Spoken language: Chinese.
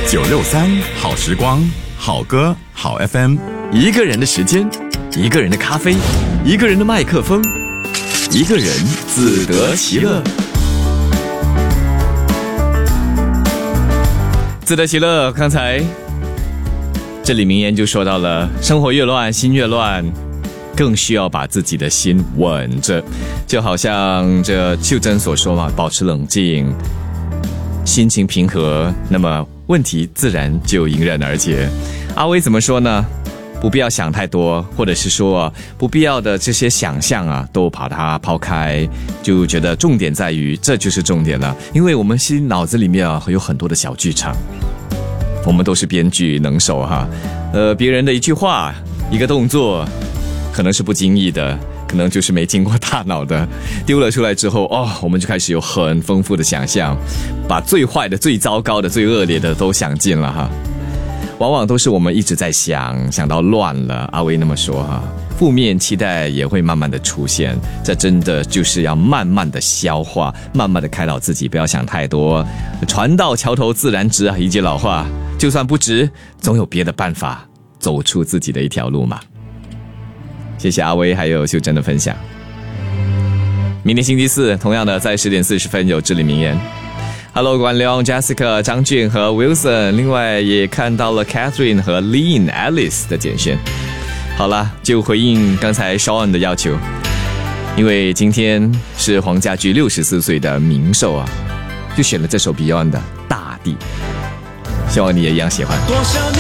963好时光，好歌好 FM。 一个人的时间，一个人的咖啡，一个人的麦克风，一个人自得其乐。自得其乐，刚才这里名言就说到了，生活越乱，心越乱，更需要把自己的心稳着。就好像这秀珍所说嘛，保持冷静，心情平和，那么问题自然就迎刃而解。阿威怎么说呢？不必要想太多，或者是说不必要的这些想象啊，都把它抛开，就觉得重点在于这就是重点了。因为我们心脑子里面啊有很多的小剧场，我们都是编剧能手哈。别人的一句话，一个动作，可能是不经意的，可能就是没经过大脑的，丢了出来之后，我们就开始有很丰富的想象，把最坏的、最糟糕的、最恶劣的都想尽了哈。往往都是我们一直在想到乱了，阿威那么说哈，负面期待也会慢慢的出现，这真的就是要慢慢的消化，慢慢的开导自己，不要想太多。船到桥头自然直啊，一句老话，就算不直，总有别的办法走出自己的一条路嘛。谢谢阿威还有秀珍的分享。明天星期四同样的在10点40分有至理名言。Hello 管良 Jessica 张俊和 Wilson， 另外也看到了 Catherine 和 Lynn Alice 的简讯。好了，就回应刚才 Sean 的要求，因为今天是黄家驹64岁的冥寿啊，就选了这首 Beyond 的大地，希望你也一样喜欢。